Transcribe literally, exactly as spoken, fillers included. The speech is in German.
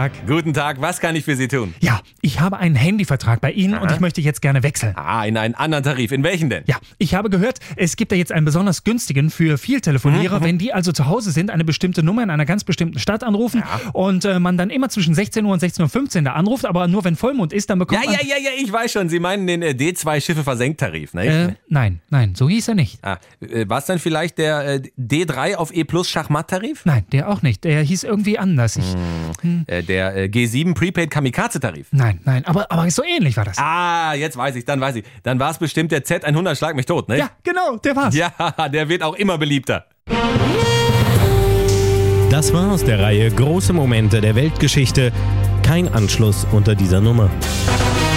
Tag. Guten Tag, was kann ich für Sie tun? Ja, ich habe einen Handyvertrag bei Ihnen Aha. und ich möchte jetzt gerne wechseln. Ah, in einen anderen Tarif. In welchen denn? Ja, ich habe gehört, es gibt da jetzt einen besonders günstigen für Vieltelefonierer, Mhm. wenn die also zu Hause sind, eine bestimmte Nummer in einer ganz bestimmten Stadt anrufen Ja. und äh, man dann immer zwischen sechzehn Uhr und sechzehn Uhr fünfzehn da anruft, aber nur wenn Vollmond ist, dann bekommt Ja, man... ja, ja, ja, ich weiß schon. Sie meinen den äh, D zwei Schiffe-Versenkt-Tarif, ne? Äh, nein, nein, so hieß er nicht. Ah, äh, war es dann vielleicht der äh, D drei auf E Plus Schachmatt-Tarif? Nein, der auch nicht. Der hieß irgendwie anders. Ich, Äh, der äh, G sieben Prepaid Kamikaze-Tarif? nein, nein, aber, aber so ähnlich war das. Ah, jetzt weiß ich, dann weiß ich. Dann war es bestimmt der Z hundert Schlag mich tot, ne? Ja, genau, der war's. Ja, der wird auch immer beliebter. Das war aus der Reihe Große Momente der Weltgeschichte. Kein Anschluss unter dieser Nummer.